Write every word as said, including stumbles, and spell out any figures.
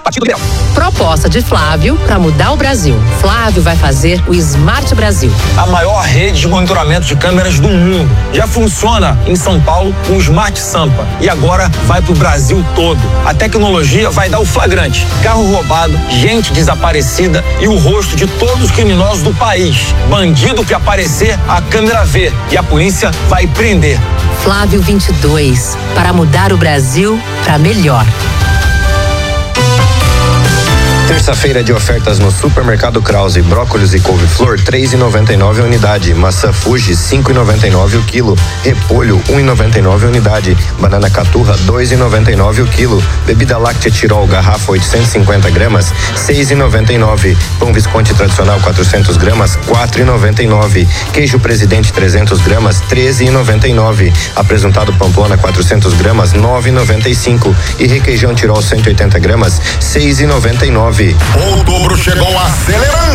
Partido Liberal. Proposta de Flávio para mudar o Brasil. Flávio vai fazer o Smart Brasil. A maior rede de monitoramento de câmeras do mundo. Já funciona em São Paulo com o Smart Sampa e agora vai pro Brasil todo. A tecnologia vai dar o flagrante. Carro roubado, gente desaparecida e o rosto de todos os criminosos do país. Bandido que aparecer, a câmera vê e a polícia vai prender. Flávio vinte e dois, para mudar o Brasil para melhor. Terça-feira de ofertas no Supermercado Krause, brócolis e couve-flor três reais e noventa e nove a unidade, maçã Fuji cinco reais e noventa e nove o quilo, repolho um real e noventa e nove a unidade, banana caturra dois reais e noventa e nove o quilo, bebida láctea Tirol garrafa oitocentos e cinquenta gramas seis reais e noventa e nove, pão Visconti tradicional quatrocentos gramas quatro reais e noventa e nove, queijo Presidente trezentos gramas treze reais e noventa e nove, apresentado Pamplona quatrocentos gramas nove reais e noventa e cinco e requeijão Tirol cento e oitenta gramas seis reais e noventa e nove. Outubro chegou acelerando.